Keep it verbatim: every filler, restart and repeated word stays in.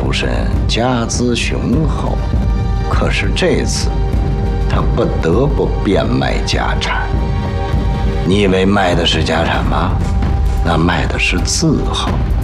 出身，家资雄厚，可是这次他不得不变卖家产。你以为卖的是家产吗？那卖的是字号。